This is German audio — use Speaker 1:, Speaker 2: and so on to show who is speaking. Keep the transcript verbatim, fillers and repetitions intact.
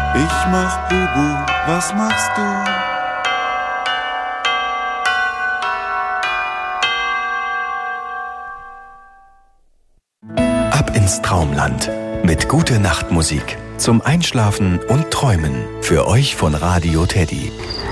Speaker 1: Ich mach Bubu, was machst du?
Speaker 2: Ab ins Traumland mit Gute-Nacht-Musik zum Einschlafen und Träumen. Für euch von Radio Teddy.